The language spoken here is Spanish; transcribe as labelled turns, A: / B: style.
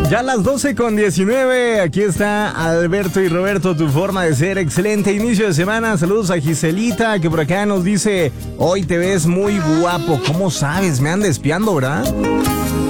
A: Ya a las 12:19, aquí está Alberto y Roberto, tu forma de ser. Excelente inicio de semana. Saludos a Giselita, que por acá nos dice: hoy te ves muy guapo. ¿Cómo sabes? Me anda espiando, ¿verdad?